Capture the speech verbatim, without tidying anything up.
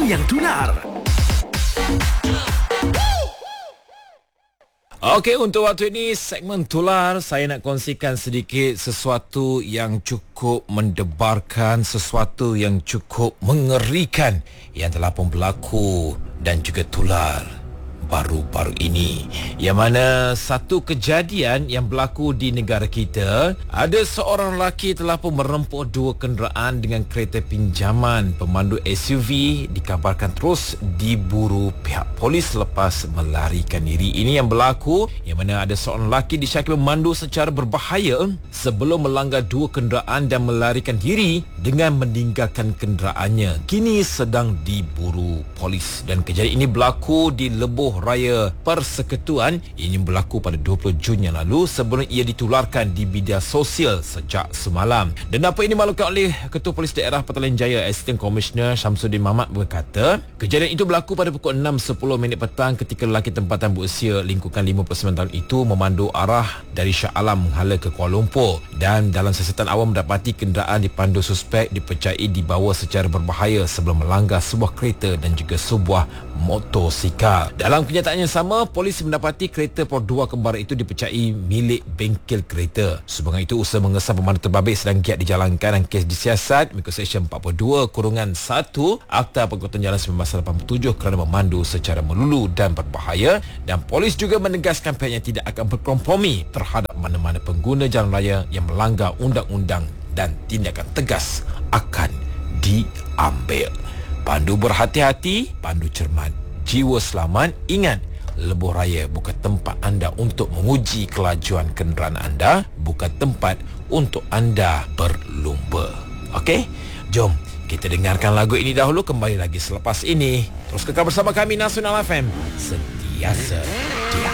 yang tular. Okey, untuk waktu ini segmen tular, saya nak kongsikan sedikit sesuatu yang cukup mendebarkan, sesuatu yang cukup mengerikan yang telah pun berlaku dan juga tular baru-baru ini, yang mana satu kejadian yang berlaku di negara kita. Ada seorang lelaki telah pun merempuh dua kenderaan dengan kereta pinjaman. Pemandu S U V dikabarkan terus diburu pihak polis selepas melarikan diri. Ini yang berlaku, yang mana ada seorang lelaki disyaki memandu secara berbahaya sebelum melanggar dua kenderaan dan melarikan diri dengan meninggalkan kenderaannya. Kini sedang diburu polis, dan kejadian ini berlaku di Lebuh Raya Persekutuan. Ini berlaku pada dua puluh Jun yang lalu sebelum ia ditularkan di media sosial sejak semalam. Dan apa ini dimaklumkan oleh Ketua Polis Daerah Petaling Jaya, Assistant Commissioner Syamsuddin Mamat berkata, kejadian itu berlaku pada pukul enam sepuluh minit petang ketika lelaki tempatan berusia lingkungan lima puluh sembilan tahun itu memandu arah dari Shah Alam menghala ke Kuala Lumpur, dan dalam siasatan awam mendapati kenderaan dipandu suspek dipercayai dibawa secara berbahaya sebelum melanggar sebuah kereta dan juga sebuah motosikal. Dalam kenyataan yang sama, polis mendapati kereta Perdua kembar itu dipercayai milik bengkel kereta. Sebagai itu, usaha mengesan pemandu terbabit sedang giat dijalankan dan kes disiasat mengikut Seksyen empat puluh dua kurungan satu Akta Pengangkutan Jalan seribu sembilan ratus lapan puluh tujuh kerana memandu secara melulu dan berbahaya, dan polis juga menegaskan pihaknya tidak akan berkompromi terhadap mana-mana pengguna jalan raya yang melanggar undang-undang dan tindakan tegas akan diambil. Pandu berhati-hati, pandu cermat, jiwa selamat. Ingat, Lebuh Raya bukan tempat anda untuk menguji kelajuan kenderaan anda, bukan tempat untuk anda berlumba. Okey? Jom kita dengarkan lagu ini dahulu, kembali lagi selepas ini. Terus kekal bersama kami Nasional F M, sentiasa di